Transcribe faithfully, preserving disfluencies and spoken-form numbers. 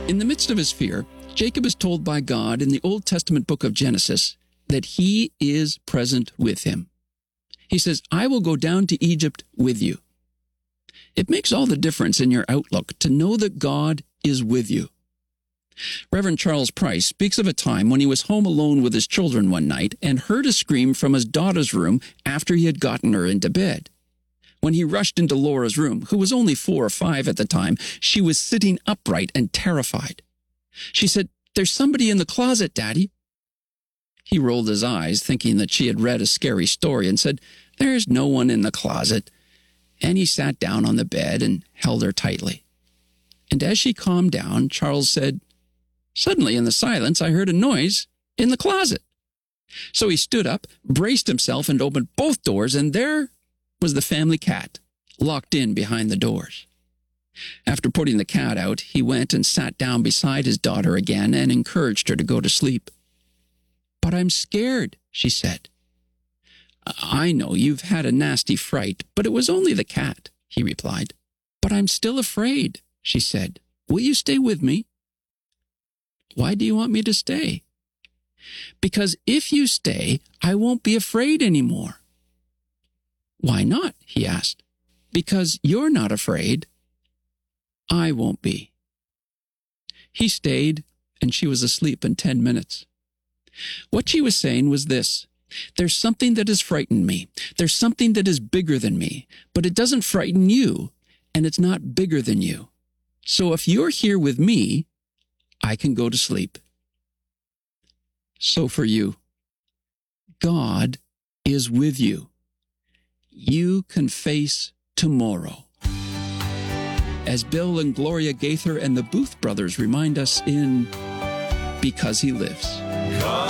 In the midst of his fear, Jacob is told by God in the Old Testament book of Genesis that he is present with him. He says, I will go down to Egypt with you. It makes all the difference in your outlook to know that God is with you. Reverend Charles Price speaks of a time when he was home alone with his children one night and heard a scream from his daughter's room after he had gotten her into bed. When he rushed into Laura's room, who was only four or five at the time, she was sitting upright and terrified. She said, There's somebody in the closet, Daddy. He rolled his eyes, thinking that she had read a scary story, and said, There's no one in the closet. And he sat down on the bed and held her tightly. And as she calmed down, Charles said, Suddenly in the silence, I heard a noise in the closet. So he stood up, braced himself, and opened both doors, and there was the family cat, locked in behind the doors. After putting the cat out, he went and sat down beside his daughter again and encouraged her to go to sleep. But I'm scared, she said. I know you've had a nasty fright, but it was only the cat, he replied. But I'm still afraid, she said. Will you stay with me? Why do you want me to stay? Because if you stay, I won't be afraid anymore. Why not? He asked. Because you're not afraid. I won't be. He stayed, and she was asleep in ten minutes. What she was saying was this: there's something that has frightened me. There's something that is bigger than me, but it doesn't frighten you, and it's not bigger than you. So if you're here with me, I can go to sleep. So for you, God is with you. You can face tomorrow. As Bill and Gloria Gaither and the Booth Brothers remind us in Because He Lives.